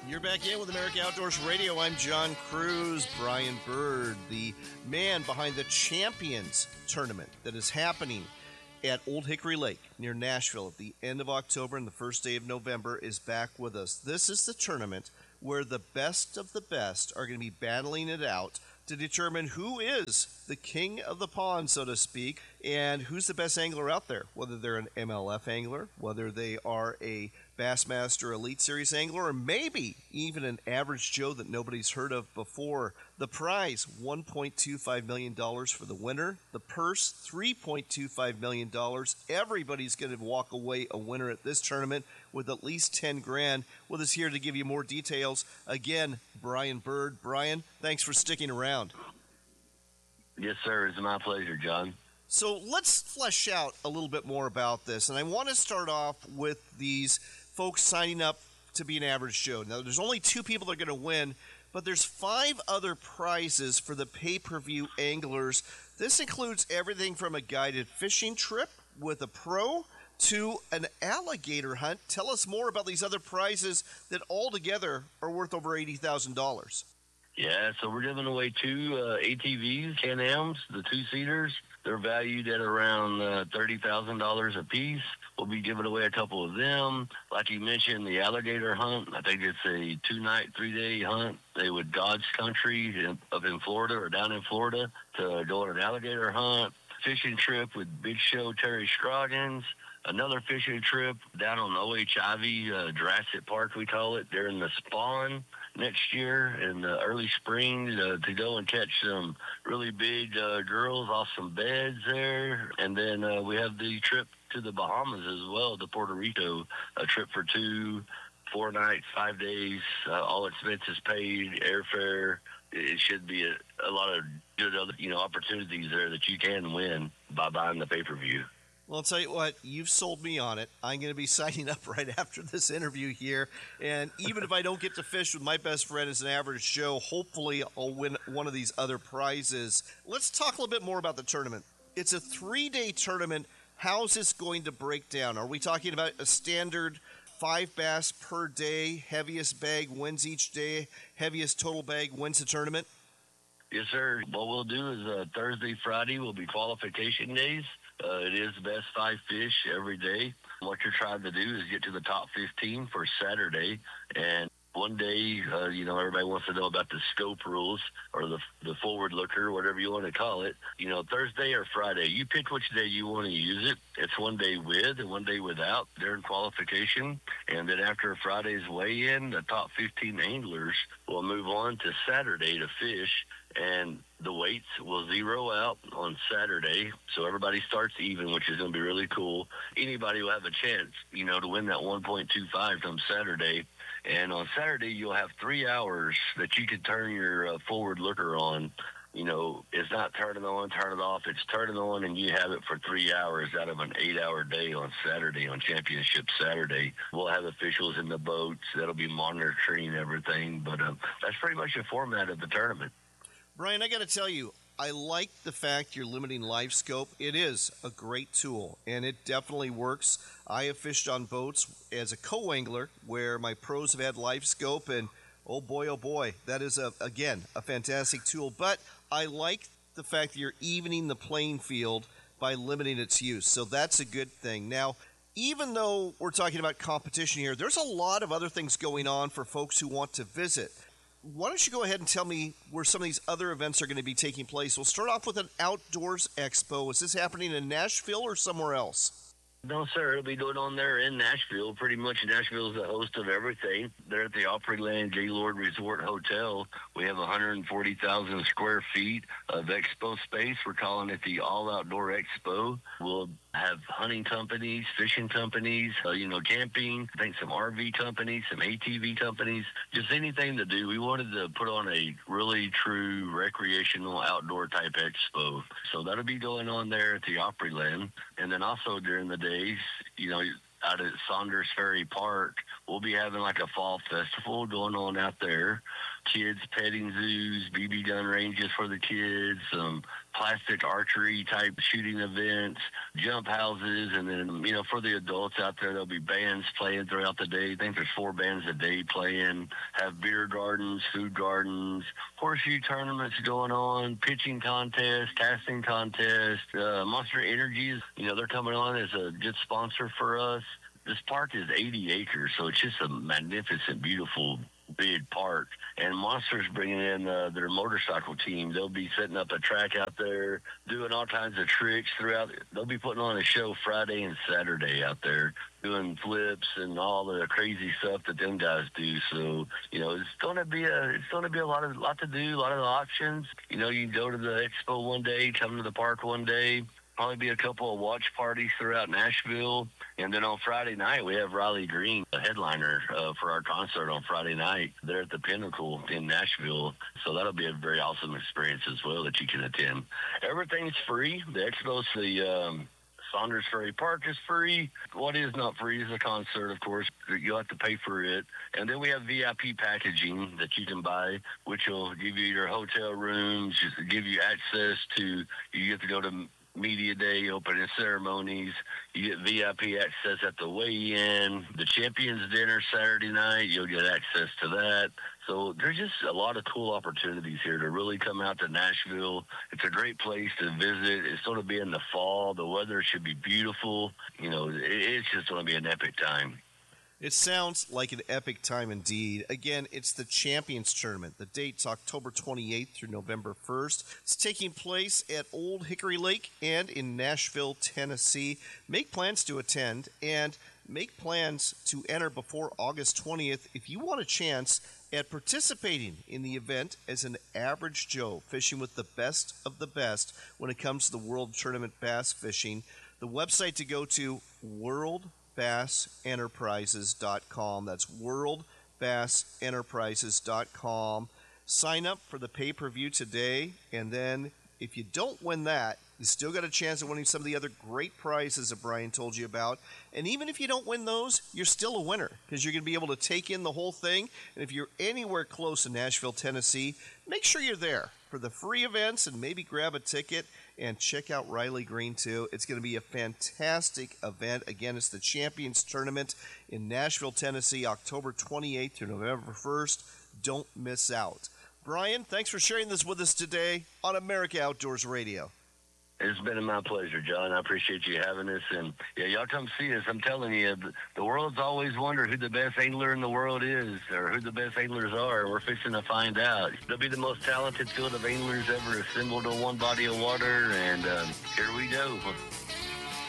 You're back in with America Outdoors Radio. I'm John Cruz. Brian Bird, the man behind the Champions Tournament that is happening at Old Hickory Lake near Nashville at the end of October and the first day of November, is back with us. This is the tournament where the best of the best are going to be battling it out to determine who is the king of the pond, so to speak, and who's the best angler out there, whether they're an MLF angler, whether they are a Bassmaster Elite Series angler, or maybe even an average Joe that nobody's heard of before. The prize, $1.25 million for the winner. The purse, $3.25 million. Everybody's going to walk away a winner at this tournament with at least 10 grand. With us here to give you more details, again, Brian Bird. Brian, thanks for sticking around. Yes, sir. It's my pleasure, John. So let's flesh out a little bit more about this. And I want to start off with these folks signing up to be an average Joe. Now, there's only 2 people that are going to win, but there's 5 other prizes for the pay-per-view anglers. This includes everything from a guided fishing trip with a pro to an alligator hunt. Tell us more about these other prizes that altogether are worth over $80,000. Yeah, so we're giving away 2 ATVs, Can-Ams, the 2-seaters. They're valued at around $30,000 a piece. We'll be giving away a couple of them. Like you mentioned, the alligator hunt. I think it's a 2-night, 3-day hunt. They would dodge country up in Florida or down in Florida to go on an alligator hunt. Fishing trip with Big Show Terry Scroggins. Another fishing trip down on OHIV, Jurassic Park, we call it, during the spawn next year in the early spring to go and catch some really big girls off some beds there. And then we have the trip to the Bahamas as well, to Puerto Rico, a trip for 2, 4 nights, 5 days, all expenses paid, airfare. It should be a lot of good other, opportunities there that you can win by buying the pay-per-view. Well, I'll tell you what, you've sold me on it. I'm going to be signing up right after this interview here. And even if I don't get to fish with my best friend as an average Joe, hopefully I'll win one of these other prizes. Let's talk a little bit more about the tournament. It's a 3-day tournament. How's this going to break down? Are we talking about a standard 5 bass per day, heaviest bag wins each day, heaviest total bag wins the tournament? Yes, sir. What we'll do is Thursday, Friday will be qualification days. It is the best 5 fish every day. What you're trying to do is get to the top 15 for Saturday. And one day, everybody wants to know about the scope rules or the forward looker, whatever you want to call it. Thursday or Friday, you pick which day you want to use it. It's one day with and one day without during qualification. And then after Friday's weigh-in, the top 15 anglers will move on to Saturday to fish. And the weights will zero out on Saturday, so everybody starts even, which is going to be really cool. Anybody will have a chance, to win that 1.25 on Saturday. And on Saturday, you'll have 3 hours that you can turn your forward looker on. It's not turning on, turn it off. It's turning on, and you have it for 3 hours out of an 8-hour day on Saturday, on Championship Saturday. We'll have officials in the boats that'll be monitoring everything. But that's pretty much the format of the tournament. Brian, I got to tell you, I like the fact you're limiting live scope. It is a great tool, and it definitely works. I have fished on boats as a co-angler where my pros have had live scope, and oh boy, that is, again, a fantastic tool. But I like the fact that you're evening the playing field by limiting its use, so that's a good thing. Now, even though we're talking about competition here, there's a lot of other things going on for folks who want to visit. Why don't you go ahead and tell me where some of these other events are going to be taking place? We'll start off with an outdoors expo. Is this happening in Nashville or somewhere else? No, sir. It'll be going on there in Nashville. Pretty much Nashville is the host of everything. They're at the Opryland Gaylord Resort Hotel. We have 140,000 square feet of expo space. We're calling it the All Outdoor Expo. We'll have hunting companies, fishing companies, camping, I think some RV companies, some ATV companies, just anything to do. We wanted to put on a really true recreational outdoor type expo. So that'll be going on there at the Opryland. And then also during the days, out at Saunders Ferry Park, we'll be having like a fall festival going on out there. kids petting zoos, BB gun ranges for the kids, some plastic archery type shooting events, jump houses, and then, for the adults out there, there'll be bands playing throughout the day. I think there's 4 bands a day playing, have beer gardens, food gardens, horseshoe tournaments going on, pitching contests, casting contests, Monster Energies, they're coming on as a good sponsor for us. This park is 80 acres, so it's just a magnificent, beautiful, big park. And Monster's bringing in their motorcycle team. They'll be setting up a track out there, doing all kinds of tricks throughout. They'll be putting on a show Friday and Saturday out there, doing flips and all the crazy stuff that them guys do. So, it's going to be a lot to do, a lot of options. You can go to the expo one day, come to the park one day. Probably be a couple of watch parties throughout Nashville. And then on Friday night, we have Riley Green, a headliner for our concert on Friday night there at the Pinnacle in Nashville. So that'll be a very awesome experience as well that you can attend. Everything's free. The expo's the Saunders Ferry Park is free. What is not free is a concert, of course. You'll have to pay for it. And then we have VIP packaging that you can buy, which will give you your hotel rooms, just give you access to, you get to go to media day, opening ceremonies. You get VIP access at the weigh-in. The Champions Dinner Saturday night, you'll get access to that. So there's just a lot of cool opportunities here to really come out to Nashville. It's a great place to visit. It's going to be in the fall. The weather should be beautiful. It's just going to be an epic time. It sounds like an epic time indeed. Again, it's the Champions Tournament. The date's October 28th through November 1st. It's taking place at Old Hickory Lake and in Nashville, Tennessee. Make plans to attend and make plans to enter before August 20th if you want a chance at participating in the event as an average Joe fishing with the best of the best when it comes to the World Tournament bass fishing. The website to go to, worldbassenterprises.com. That's worldbassenterprises.com. Sign up for the pay-per-view today, and then if you don't win that, you still got a chance of winning some of the other great prizes that Brian told you about. And even if you don't win those, you're still a winner because you're going to be able to take in the whole thing. And if you're anywhere close to Nashville, Tennessee, make sure you're there for the free events and maybe grab a ticket and check out Riley Green too. It's going to be a fantastic event. Again, it's the Champions Tournament in Nashville, Tennessee, October 28th through November 1st. Don't miss out. Brian, thanks for sharing this with us today on America Outdoors Radio. It's been my pleasure, John. I appreciate you having us. And, y'all come see us. I'm telling you, the world's always wondered who the best angler in the world is or who the best anglers are. We're fixing to find out. They'll be the most talented field of anglers ever assembled on one body of water, and here we go.